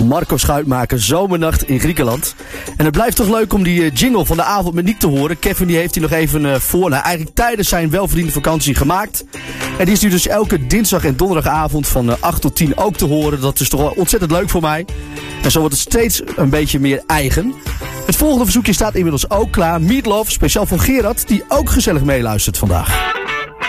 Marco Schuitmaker, Zomernacht in Griekenland. En het blijft toch leuk om die jingle van de avond met Niek te horen. Kevin die heeft hij nog even eigenlijk tijdens zijn welverdiende vakantie gemaakt. En die is nu dus elke dinsdag en donderdagavond van 8 tot 10 ook te horen. Dat is toch wel ontzettend leuk voor mij. En zo wordt het steeds een beetje meer eigen. Het volgende verzoekje staat inmiddels ook klaar. Meatloaf, speciaal voor Gerard, die ook gezellig meeluistert vandaag.